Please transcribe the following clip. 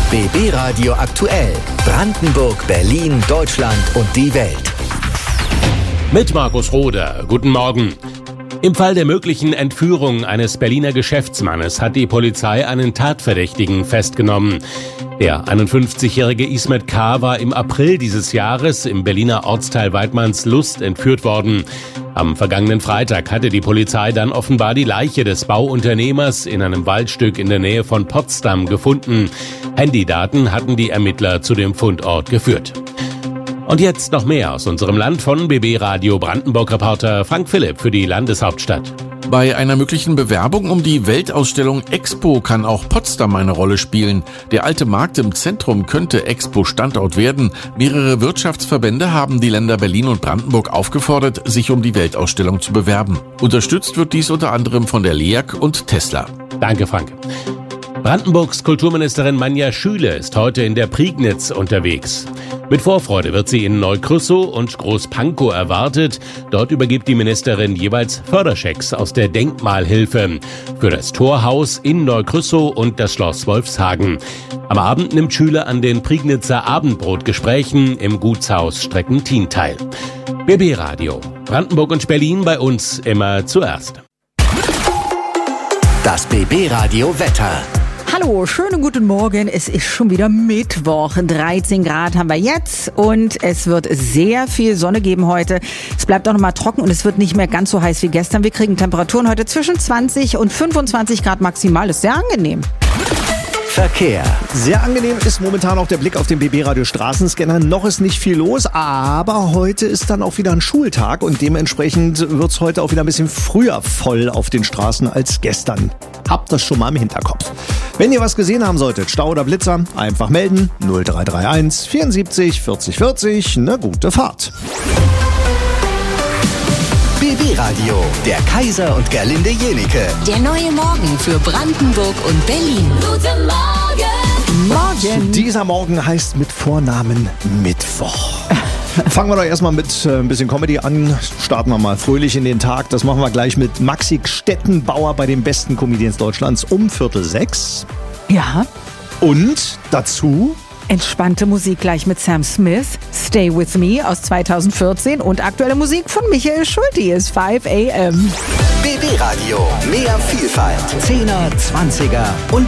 BB Radio aktuell. Brandenburg, Berlin, Deutschland und die Welt. Mit Markus Roder. Guten Morgen. Im Fall der möglichen Entführung eines Berliner Geschäftsmannes hat die Polizei einen Tatverdächtigen festgenommen. Der 51-jährige Ismet K. war im April dieses Jahres im Berliner Ortsteil Waidmannslust entführt worden. Am vergangenen Freitag hatte die Polizei dann offenbar die Leiche des Bauunternehmers in einem Waldstück in der Nähe von Potsdam gefunden. Handydaten hatten die Ermittler zu dem Fundort geführt. Und jetzt noch mehr aus unserem Land von BB Radio Brandenburg-Reporter Frank Philipp für die Landeshauptstadt. Bei einer möglichen Bewerbung um die Weltausstellung Expo kann auch Potsdam eine Rolle spielen. Der alte Markt im Zentrum könnte Expo-Standort werden. Mehrere Wirtschaftsverbände haben die Länder Berlin und Brandenburg aufgefordert, sich um die Weltausstellung zu bewerben. Unterstützt wird dies unter anderem von der LEAG und Tesla. Danke, Frank. Brandenburgs Kulturministerin Manja Schüle ist heute in der Prignitz unterwegs. Mit Vorfreude wird sie in Neukrüssow und Großpankow erwartet. Dort übergibt die Ministerin jeweils Förderschecks aus der Denkmalhilfe für das Torhaus in Neukrüssow und das Schloss Wolfshagen. Am Abend nimmt Schüle an den Prignitzer Abendbrotgesprächen im Gutshaus Streckentin teil. BB Radio. Brandenburg und Berlin bei uns immer zuerst. Das BB Radio Wetter. Hallo, schönen guten Morgen. Es ist schon wieder Mittwoch. 13 Grad haben wir jetzt und es wird sehr viel Sonne geben heute. Es bleibt auch noch mal trocken und es wird nicht mehr ganz so heiß wie gestern. Wir kriegen Temperaturen heute zwischen 20 und 25 Grad maximal. Das ist sehr angenehm. Verkehr. Sehr angenehm ist momentan auch der Blick auf den BB Radio Straßenscanner. Noch ist nicht viel los, aber heute ist dann auch wieder ein Schultag und dementsprechend wird es heute auch wieder ein bisschen früher voll auf den Straßen als gestern. Habt das schon mal im Hinterkopf. Wenn ihr was gesehen haben solltet, Stau oder Blitzer, einfach melden. 0331 74 40 40. Eine gute Fahrt. BB Radio, der Kaiser und Gerlinde Jenike. Der neue Morgen für Brandenburg und Berlin. Guten Morgen! Morgen! Dieser Morgen heißt mit Vornamen Mittwoch. Fangen wir doch erstmal mit ein bisschen Comedy an. Starten wir mal fröhlich in den Tag. Das machen wir gleich mit Maxi Stettenbauer bei den besten Comedians Deutschlands um 5:45. Ja. Und dazu Entspannte Musik gleich mit Sam Smith, Stay With Me aus 2014 und aktuelle Musik von Michael Schulte ist 5 AM. BB Radio, mehr Vielfalt. 10er, 20er und